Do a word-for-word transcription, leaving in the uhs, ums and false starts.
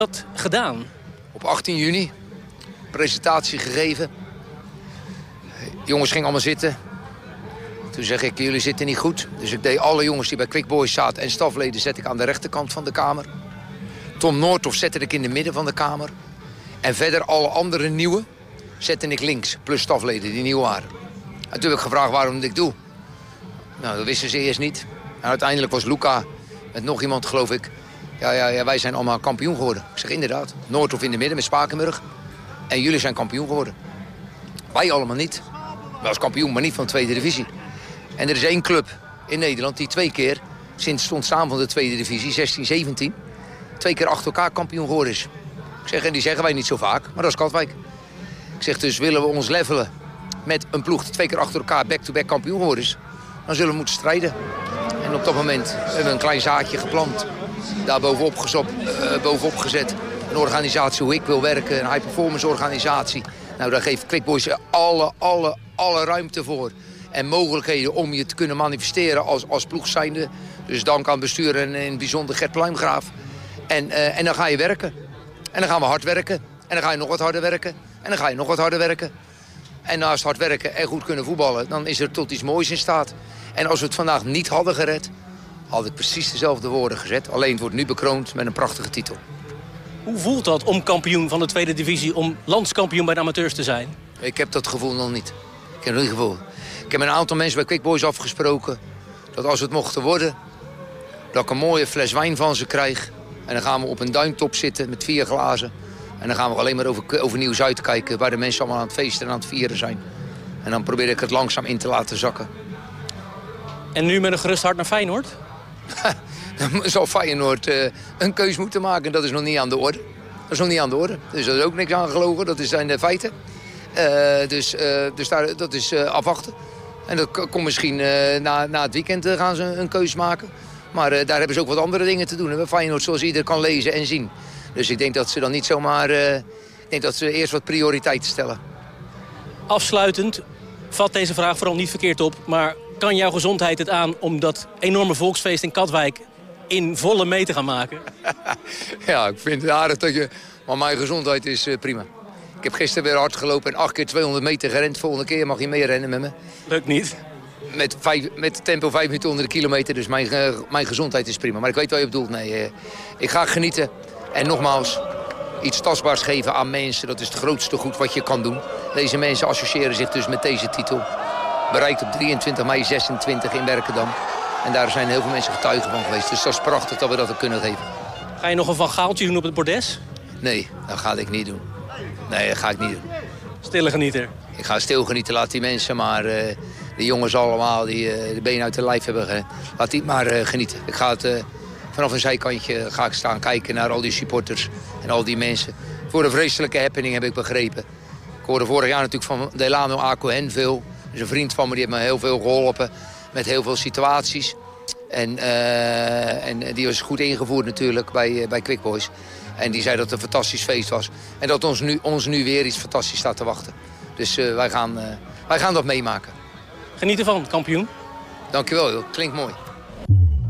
dat gedaan? Op achttien juni, presentatie gegeven. Jongens gingen allemaal zitten. Toen zeg ik, jullie zitten niet goed. Dus ik deed alle jongens die bij Quick Boys zaten en stafleden zet ik aan de rechterkant van de kamer. Tom Noordhoff zette ik in de midden van de kamer. En verder alle andere nieuwe zette ik links, plus stafleden die nieuw waren. En toen heb ik gevraagd waarom ik dit doe. Nou, dat wisten ze eerst niet. En uiteindelijk was Luca met nog iemand, geloof ik. Ja, ja, ja, wij zijn allemaal kampioen geworden. Ik zeg inderdaad, Noordhoff in de midden met Spakenburg. En jullie zijn kampioen geworden. Wij allemaal niet. Wij als kampioen, maar niet van de tweede divisie. En er is één club in Nederland die twee keer, sinds het ontstaan van de tweede divisie, zestien zeventien... twee keer achter elkaar kampioen geworden is. Ik zeg, en die zeggen wij niet zo vaak, maar dat is Katwijk. Ik zeg, dus willen we ons levelen met een ploeg die twee keer achter elkaar back-to-back kampioen geworden is, dan zullen we moeten strijden. En op dat moment hebben we een klein zaadje geplant. Daar bovenop, gezop, uh, bovenop gezet. Een organisatie hoe ik wil werken, een high-performance organisatie. Nou, daar geeft Quick Boys alle, alle, alle ruimte voor. En mogelijkheden om je te kunnen manifesteren als, als ploeg zijnde. Dus dank aan het bestuur en in het bijzonder Gert Pluimgraaf. En, uh, en dan ga je werken. En dan gaan we hard werken. En dan ga je nog wat harder werken. En dan ga je nog wat harder werken. En naast hard werken en goed kunnen voetballen, dan is er tot iets moois in staat. En als we het vandaag niet hadden gered, had ik precies dezelfde woorden gezet. Alleen het wordt nu bekroond met een prachtige titel. Hoe voelt dat om kampioen van de tweede divisie, om landskampioen bij de amateurs te zijn? Ik heb dat gevoel nog niet. Ik heb nog niet gevoel. Ik heb met een aantal mensen bij Quick Boys afgesproken dat als het mocht worden, dat ik een mooie fles wijn van ze krijg. En dan gaan we op een duintop zitten met vier glazen. En dan gaan we alleen maar over, over Nieuw-Zuid kijken, waar de mensen allemaal aan het feesten en aan het vieren zijn. En dan probeer ik het langzaam in te laten zakken. En nu met een gerust hart naar Feyenoord? Dan zal Feyenoord uh, een keus moeten maken. Dat is nog niet aan de orde. Dat is nog niet aan de orde. Dus er is ook niks aan gelogen. Dat zijn de feiten. Uh, dus uh, dus daar, dat is uh, afwachten. En dat komt misschien uh, na, na het weekend uh, gaan ze een keus maken. Maar uh, daar hebben ze ook wat andere dingen te doen. Bij Feyenoord zoals ieder kan lezen en zien. Dus ik denk dat ze dan niet zomaar... Uh, ik denk dat ze eerst wat prioriteiten stellen. Afsluitend, vat deze vraag vooral niet verkeerd op. Maar kan jouw gezondheid het aan om dat enorme volksfeest in Katwijk in volle mee te gaan maken? Ja, ik vind het aardig dat je... Maar mijn gezondheid is uh, prima. Ik heb gisteren weer hard gelopen en acht keer tweehonderd meter gerend. Volgende keer mag je mee rennen met me. Lukt niet. Met, vijf, met tempo vijf minuten onder de kilometer. Dus mijn, uh, mijn gezondheid is prima. Maar ik weet wat je bedoelt. Nee, uh, ik ga genieten. En nogmaals, iets tastbaars geven aan mensen. Dat is het grootste goed wat je kan doen. Deze mensen associëren zich dus met deze titel. Bereikt op drieëntwintig mei zesentwintig in Werkendam. En daar zijn heel veel mensen getuigen van geweest. Dus dat is prachtig dat we dat kunnen geven. Ga je nog een Van Gaaltje doen op het bordes? Nee, dat ga ik niet doen. Nee, dat ga ik niet doen. Stille genieter. Ik ga stil genieten, laat die mensen maar... Uh, de jongens allemaal die uh, de benen uit de lijf hebben. Uh, laat die maar uh, genieten. Ik ga het... Uh, Vanaf een zijkantje ga ik staan kijken naar al die supporters en al die mensen. Voor een vreselijke happening heb ik begrepen. Ik hoorde vorig jaar natuurlijk van Delano Acohen veel. Dat is een vriend van me, die heeft me heel veel geholpen met heel veel situaties. En, uh, en die was goed ingevoerd natuurlijk bij, uh, bij Quick Boys. En die zei dat het een fantastisch feest was. En dat ons nu, ons nu weer iets fantastisch staat te wachten. Dus uh, wij, gaan, uh, wij gaan dat meemaken. Geniet ervan, kampioen. Dankjewel, joh. Klinkt mooi.